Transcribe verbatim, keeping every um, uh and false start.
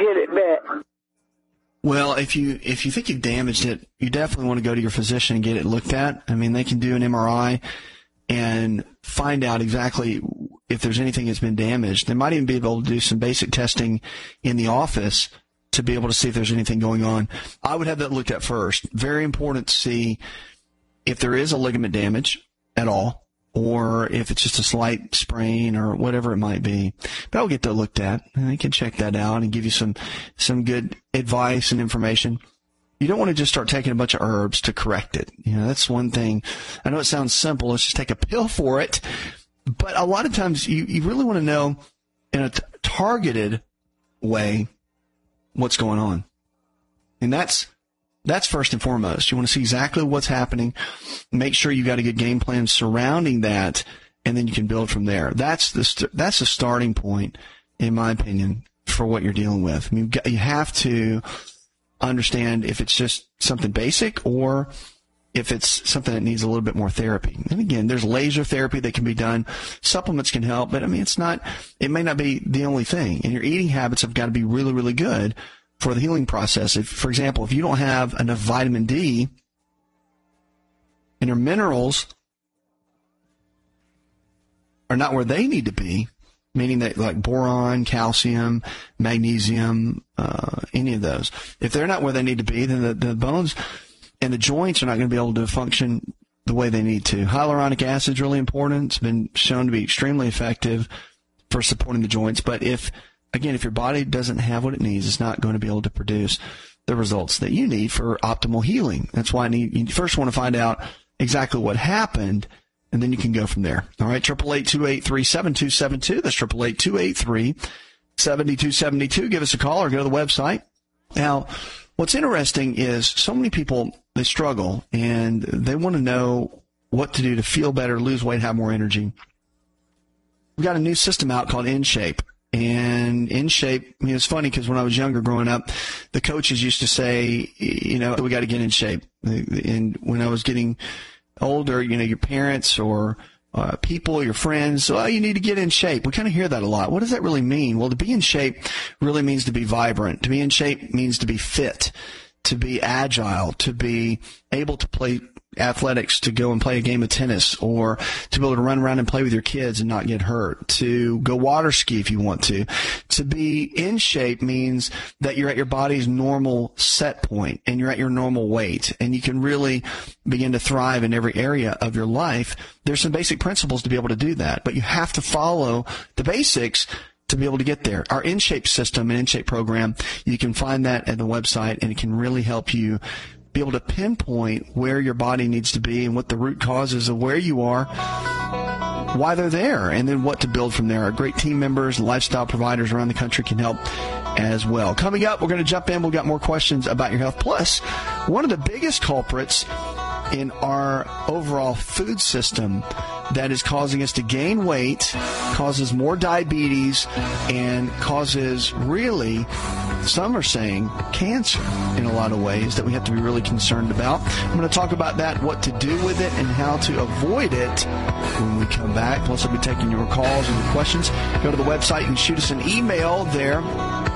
get it back? Well, if you if you think you've damaged it, you definitely want to go to your physician and get it looked at. I mean, they can do an M R I and find out exactly if there's anything that's been damaged. They might even be able to do some basic testing in the office to be able to see if there's anything going on. I would have that looked at first. Very important to see if there is a ligament damage at all, or if it's just a slight sprain or whatever it might be. But I'll get that looked at, and they can check that out and give you some some good advice and information. You don't want to just start taking a bunch of herbs to correct it. You know, that's one thing. I know it sounds simple. Let's just take a pill for it. But a lot of times you, you really want to know in a t- targeted way what's going on. And that's That's first and foremost. You want to see exactly what's happening. Make sure you got a good game plan surrounding that, and then you can build from there. That's the st- that's the starting point, in my opinion, for what you're dealing with. I mean, you have to understand if it's just something basic or if it's something that needs a little bit more therapy. And again, there's laser therapy that can be done. Supplements can help, but I mean, it's not. It may not be the only thing. And your eating habits have got to be really, really good for the healing process. If, for example, if you don't have enough vitamin D and your minerals are not where they need to be, meaning that like boron, calcium, magnesium, uh, any of those, if they're not where they need to be, then the, the bones and the joints are not going to be able to function the way they need to. Hyaluronic acid is really important. It's been shown to be extremely effective for supporting the joints. But if Again, if your body doesn't have what it needs, it's not going to be able to produce the results that you need for optimal healing. That's why I need, you first want to find out exactly what happened, and then you can go from there. All right, eight eight eight, two eight three, seven two seven two. That's eight eight eight, two eight three, seven two seven two. Give us a call or go to the website. Now, what's interesting is so many people, they struggle, and they want to know what to do to feel better, lose weight, have more energy. We've got a new system out called InShape. And InShape, I mean, it's funny because when I was younger growing up, the coaches used to say, you know, we got to get in shape. And when I was getting older, you know, your parents or uh, people, your friends, oh, you need to get in shape. We kind of hear that a lot. What does that really mean? Well, to be in shape really means to be vibrant. To be in shape means to be fit, to be agile, to be able to play athletics, to go and play a game of tennis, or to be able to run around and play with your kids and not get hurt, to go water ski if you want to. To be in shape means that you're at your body's normal set point and you're at your normal weight, and you can really begin to thrive in every area of your life. There's some basic principles to be able to do that, but you have to follow the basics to be able to get there. Our InShape system and InShape program, you can find that at the website, and it can really help you be able to pinpoint where your body needs to be and what the root causes of where you are, why they're there, and then what to build from there. Our great team members and lifestyle providers around the country can help as well. Coming up, we're going to jump in. We've got more questions about your health. Plus, one of the biggest culprits in our overall food system that is causing us to gain weight, causes more diabetes, and causes really, some are saying, cancer in a lot of ways that we have to be really concerned about. I'm going to talk about that, what to do with it, and how to avoid it when we come back. Plus, I'll be taking your calls and your questions. Go to the website and shoot us an email there.